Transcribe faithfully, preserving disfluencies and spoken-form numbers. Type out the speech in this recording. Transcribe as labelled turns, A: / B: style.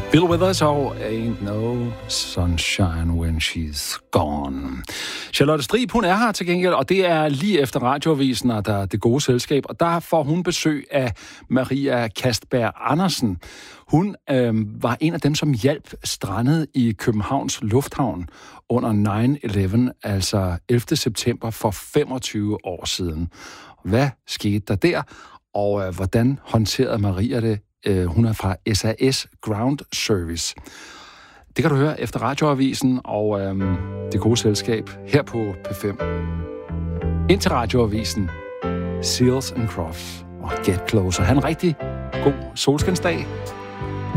A: Bill Withers og Ain't No Sunshine When She's Gone. Charlotte Strib, hun er her til gengæld, og det er lige efter radioavisen, og der er Det Gode Selskab, og der får hun besøg af Maria Kastberg Andersen. Hun øh, var en af dem, som hjalp strandet i Københavns Lufthavn under nine eleven, altså ellevte september for femogtyve år siden. Hvad skete der der, og øh, hvordan håndterede Maria det? Hun er fra S A S Ground Service. Det kan du høre efter radioavisen og øhm, Det Gode Selskab her på P fem. Indtil radioavisen, Seals and Crofts og Get Closer. Han en rigtig god solskinsdag.